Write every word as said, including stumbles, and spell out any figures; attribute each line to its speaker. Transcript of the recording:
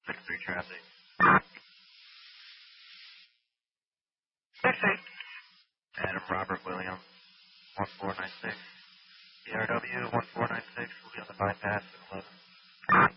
Speaker 1: six three traffic.
Speaker 2: six eight.
Speaker 1: Adam Robert William, one four nine six. B R W one four nine six will be on the bypass at eleven.